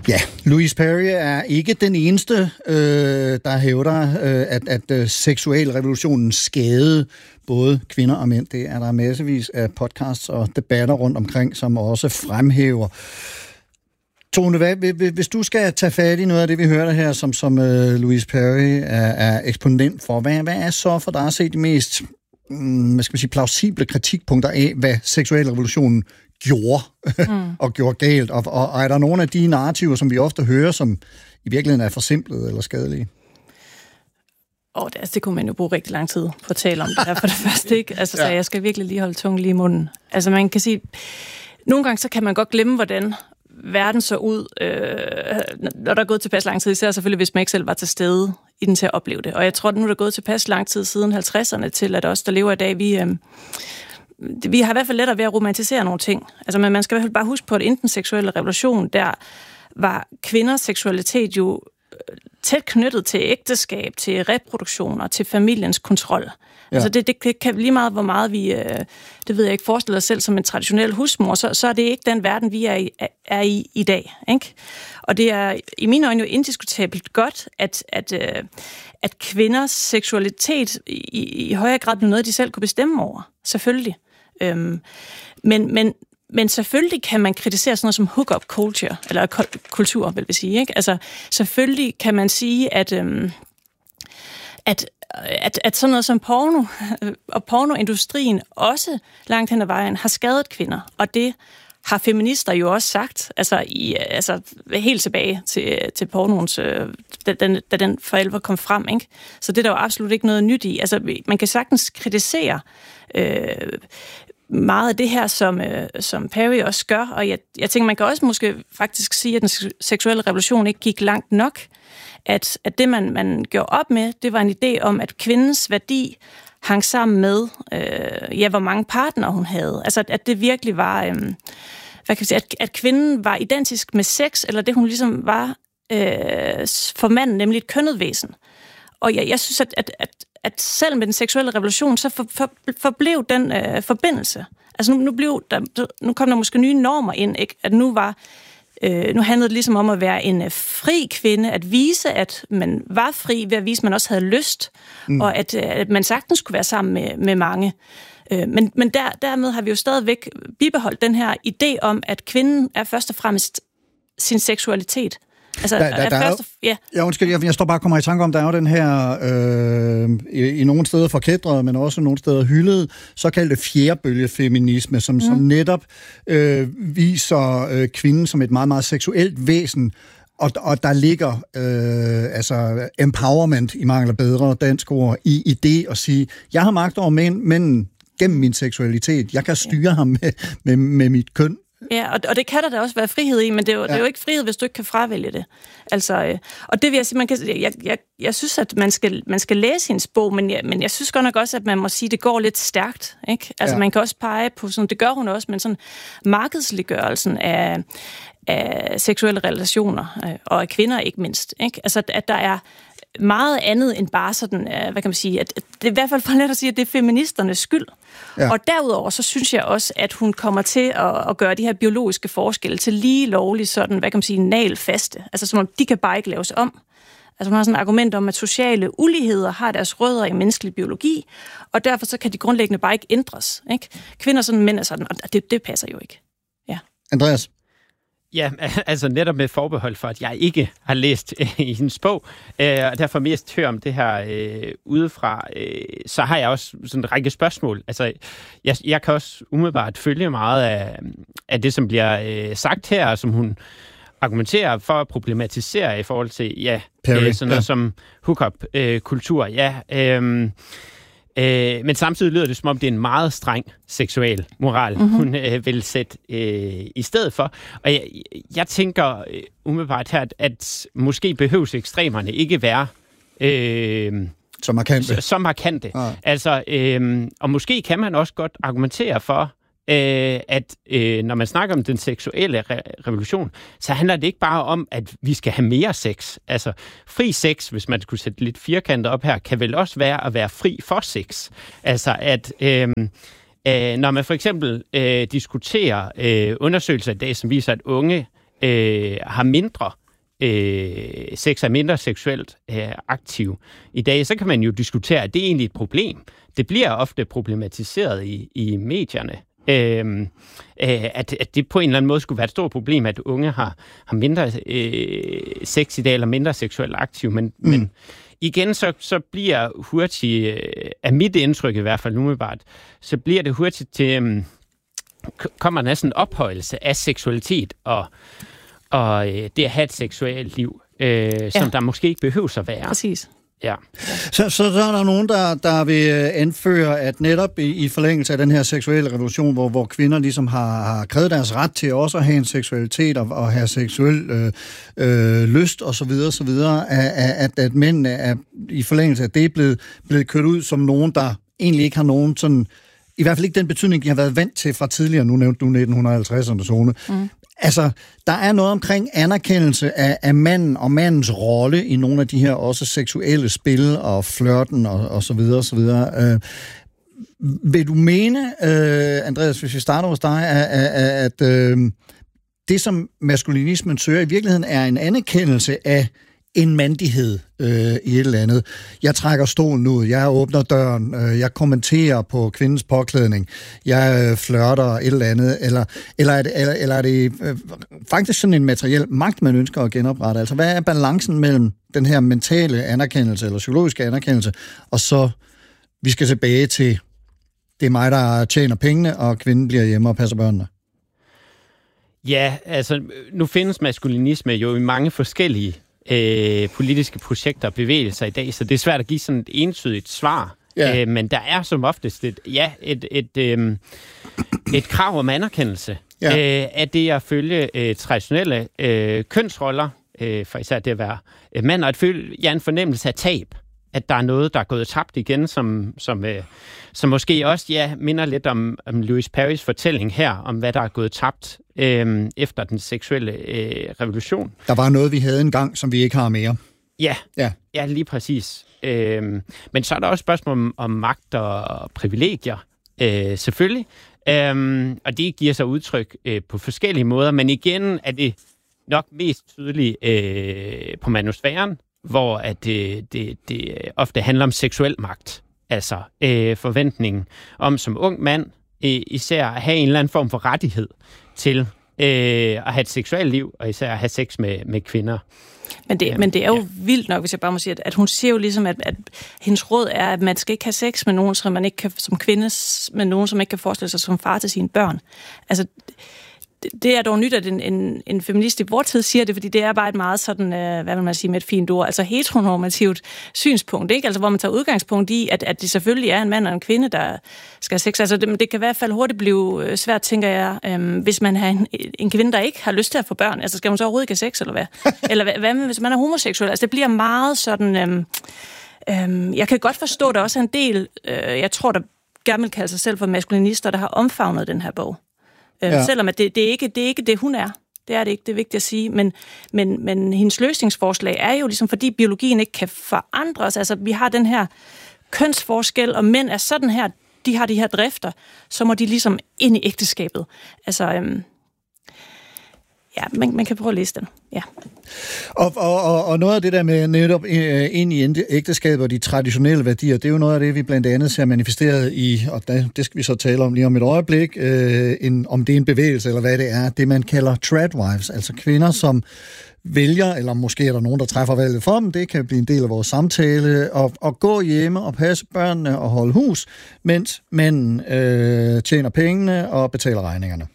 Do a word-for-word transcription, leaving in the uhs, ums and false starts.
Ja, Louise Perry er ikke den eneste, øh, der hævder, øh, at, at øh, seksualrevolutionen skadede både kvinder og mænd. Det er der massevis af podcasts og debatter rundt omkring, som også fremhæver. Tone, hvad, hvis du skal tage fat i noget af det, vi hørte her, som, som uh, Louise Perry er, er eksponent for, hvad, hvad er så for dig at se de mest mm, hvad skal man sige, plausible kritikpunkter af, hvad seksualrevolutionen gjorde mm. og gjorde galt? Og, og, og er der nogle af de narrativer, som vi ofte hører, som i virkeligheden er forsimplede eller skadelige? Oh, det, altså, det kunne man jo bruge rigtig lang tid på at tale om det her for det første, ikke? Altså, ja. Så jeg skal virkelig lige holde tungen lige i munden. Altså, man kan sige, nogle gange så kan man godt glemme, hvordan verden så ud, øh, når der er gået tilpas lang tid, især selvfølgelig, hvis man ikke selv var til stede i den til at opleve det. Og jeg tror, at nu er der gået tilpas lang tid siden halvtredserne til, at os, der lever i dag, vi, øh, vi har i hvert fald lettere ved at romantisere nogle ting. Altså, men man skal i hvert fald bare huske på, at inden den seksuelle revolution, der var kvinders seksualitet jo tæt knyttet til ægteskab, til reproduktion og til familiens kontrol. Ja. Altså det, det kan lige meget, hvor meget vi, det ved jeg ikke, forestiller os selv som en traditionel husmor, så, så er det ikke den verden, vi er i, er i i dag. Ikke? Og det er i mine øjne jo indiskutabelt godt, at, at, at kvinders seksualitet i, i højere grad blev noget, de selv kunne bestemme over. Selvfølgelig. Øhm, men, men Men selvfølgelig kan man kritisere sådan noget som hook-up culture, eller kultur, vil vi sige. Ikke? Altså, selvfølgelig kan man sige, at, øhm, at, at, at sådan noget som porno og pornoindustrien også langt hen ad vejen har skadet kvinder. Og det har feminister jo også sagt, altså, i, altså helt tilbage til, til pornoens, da den, da den for alvor kom frem. Ikke? Så det er der jo absolut ikke noget nyt i. Altså, man kan sagtens kritisere øh, meget af det her, som, øh, som Perry også gør, og jeg, jeg tænker, man kan også måske faktisk sige, at den seksuelle revolution ikke gik langt nok, at, at det, man, man gjorde op med, det var en idé om, at kvindens værdi hang sammen med, øh, ja, hvor mange partnere hun havde. Altså, at, at det virkelig var, øh, hvad kan vi sige, at, at kvinden var identisk med sex, eller det, hun ligesom var øh, for manden, nemlig et kønnet væsen. Og jeg, jeg synes, at, at, at at selv med den seksuelle revolution, så for, for, forblev den øh, forbindelse. Altså nu, nu, blev der, nu kom der måske nye normer ind, ikke? At nu var, øh, nu handlede det ligesom om at være en øh, fri kvinde, at vise, at man var fri ved at vise, at man også havde lyst, mm. og at, øh, at man sagtens kunne være sammen med, med mange. Øh, men men der, dermed har vi jo stadigvæk bibeholdt den her idé om, at kvinden er først og fremmest sin seksualitet. Altså, der, der, der først, er, ja. Ja, undskyld, jeg, jeg står bare og kommer i tanke om, der er jo den her, øh, i, i nogle steder forkædret, men også nogle steder hyldet, såkaldte fjerbølgefeminisme, som, mm. som netop øh, viser øh, kvinden som et meget, meget seksuelt væsen, og, og der ligger øh, altså empowerment, i mangel af bedre dansk ord, i, i det at sige, jeg har magt over mænd, men gennem min seksualitet, jeg kan styre ham med, med, med mit køn. Ja, og, og det kan der da også være frihed i, men det er, jo, ja. det er jo ikke frihed, hvis du ikke kan fravælge det. Altså, øh, og det vil jeg sige, man kan, jeg, jeg, jeg synes, at man skal, man skal læse hendes bog, men jeg, men jeg synes godt nok også, at man må sige, at det går lidt stærkt. Ikke? Altså, ja. Man kan også pege på, sådan, det gør hun også, men sådan markedsliggørelsen af, af seksuelle relationer, øh, og af kvinder ikke mindst. Ikke? Altså, at der er meget andet end bare sådan, hvad kan man sige, at det er i hvert fald for let at sige, at det er feministernes skyld. Ja. Og derudover, så synes jeg også, at hun kommer til at, at gøre de her biologiske forskelle til lige lovligt sådan, hvad kan man sige, nalfaste. Altså som om de kan bare ikke laves om. Altså hun har sådan et argument om, at sociale uligheder har deres rødder i menneskelig biologi, og derfor så kan de grundlæggende bare ikke ændres. Ikke? Kvinder sådan, mænd er sådan, og det, det passer jo ikke. Ja. Andreas? Ja, altså netop med forbehold for, at jeg ikke har læst øh, i hendes bog, øh, og derfor mest hører om det her øh, udefra, øh, så har jeg også sådan en række spørgsmål. Altså, jeg, jeg kan også umiddelbart følge meget af, af det, som bliver øh, sagt her, som hun argumenterer for at problematisere i forhold til, ja, Perry, øh, sådan noget ja. som hookup-kultur, øh, ja, øh, Øh, men samtidig lyder det, som om det er en meget streng seksuel moral, mm-hmm. hun øh, vil sætte øh, i stedet for. Og jeg, jeg tænker øh, umiddelbart her, at, at måske behøves ekstremerne ikke være øh, så markante. Så markante. Ah. Altså, øh, og måske kan man også godt argumentere for, Øh, at øh, når man snakker om den seksuelle re- revolution, så handler det ikke bare om, at vi skal have mere sex. Altså, fri sex, hvis man skulle sætte lidt firkantet op her, kan vel også være at være fri for sex. Altså, at øh, øh, når man for eksempel øh, diskuterer øh, undersøgelser i dag, som viser, at unge øh, har mindre øh, sex, er mindre seksuelt øh, aktiv i dag, så kan man jo diskutere, at det er egentlig et problem. Det bliver ofte problematiseret i, i medierne, øh, øh, at, at det på en eller anden måde skulle være et stort problem, at unge har, har mindre øh, sex i dag, eller mindre seksuelt aktiv, men, mm. men igen, så, så bliver hurtigt, af mit indtryk i hvert fald umiddelbart, så bliver det hurtigt til, um, kommer næsten en ophøjelse af seksualitet og, og uh, det at have et seksuelt liv, uh, ja. som der måske ikke behøver at være. Præcis. Ja. Så, så, så er der nogen, der, der vil anføre, at netop i, i forlængelse af den her seksuelle revolution, hvor, hvor kvinder ligesom har, har krævet deres ret til også at have en seksualitet og, og have seksuel øh, øh, lyst osv., osv., at, at mænd er i forlængelse af det blevet, blevet kørt ud som nogen, der egentlig ikke har nogen sådan, i hvert fald ikke den betydning, de har været vant til fra tidligere. Nu nævnte du nitten halvtredserne zone. Mm. Altså, der er noget omkring anerkendelse af, af manden og mandens rolle i nogle af de her også seksuelle spil og flirten og, og så videre og så videre. Øh, vil du mene, øh, Andreas, hvis vi starter hos dig, at, at, at øh, det, som maskulinismen søger, i virkeligheden er en anerkendelse af en mandighed øh, i et eller andet. Jeg trækker stolen ud, jeg åbner døren, øh, jeg kommenterer på kvindens påklædning, jeg øh, flirter et eller andet, eller, eller er det, eller, eller er det øh, faktisk sådan en materiel magt, man ønsker at genoprette? Altså, hvad er balancen mellem den her mentale anerkendelse, eller psykologiske anerkendelse, og så, vi skal tilbage til, det er mig, der tjener pengene, og kvinden bliver hjemme og passer børnene? Ja, altså, nu findes maskulinisme jo i mange forskellige Øh, politiske projekter og bevægelser i dag, så det er svært at give sådan et entydigt svar. Yeah. Øh, men der er som oftest et, ja, et, et, øh, et krav om anerkendelse yeah. øh, af det at følge øh, traditionelle øh, kønsroller, øh, for især det at være øh, mand, og at føle ja, en fornemmelse af tab, at der er noget, der er gået tabt igen, som, som, øh, som måske også ja, minder lidt om, om Louis Perrys fortælling her, om hvad der er gået tabt øh, efter den seksuelle øh, revolution. Der var noget, vi havde engang, som vi ikke har mere. Ja, ja. ja lige præcis. Øh, men så er der også spørgsmål om, om magt og privilegier, øh, selvfølgelig. Øh, og det giver sig udtryk øh, på forskellige måder, men igen er det nok mest tydeligt øh, på manusfæren, hvor at det, det, det ofte handler om seksuel magt. Altså øh, forventningen om som ung mand øh, især at have en eller anden form for rettighed til øh, at have et seksuelt liv, og især at have sex med, med kvinder. Men det, ja, men det er jo ja. vildt nok, hvis jeg bare må sige, at, at hun siger jo ligesom, at, at hendes råd er, at man skal ikke have sex med nogen, som man ikke kan, som kvinde, med nogen, som ikke kan forestille sig som far til sine børn. Altså, det er dog nyt, at en, en, en feminist i vores tid siger det, fordi det er bare et meget sådan, øh, hvad vil man sige med et fint ord, altså heteronormativt synspunkt, ikke? Altså hvor man tager udgangspunkt i, at, at det selvfølgelig er en mand og en kvinde, der skal have sex. Altså det, det kan i hvert fald hurtigt blive svært, tænker jeg, øh, hvis man har en, en kvinde, der ikke har lyst til at få børn. Altså skal hun så overhovedet ikke have sex, eller hvad? Eller hvad, hvad med, hvis man er homoseksuel? Altså det bliver meget sådan... Øh, øh, jeg kan godt forstå, at der også er en del, øh, jeg tror, der gerne vil kalde sig selv for maskulinister, der har omfavnet den her bog. Ja. Selvom at det, det, er ikke, det er ikke det, hun er. Det er det ikke, det er vigtigt at sige. Men, men, men hendes løsningsforslag er jo ligesom, fordi biologien ikke kan forandres. Altså, vi har den her kønsforskel, og mænd er sådan her, de har de her drifter, så må de ligesom ind i ægteskabet. Altså, øhm, ja, man, man kan prøve at læse den, ja. Og, og, og noget af det der med netop ind i ægteskabet og de traditionelle værdier, det er jo noget af det, vi blandt andet ser manifesteret i, og det skal vi så tale om lige om et øjeblik, øh, en, om det er en bevægelse eller hvad det er, det man kalder tradwives, altså kvinder, som vælger, eller måske er der nogen, der træffer valget for dem, det kan blive en del af vores samtale, og, og gå hjemme og passe børnene og holde hus, mens mænden øh, tjener pengene og betaler regningerne.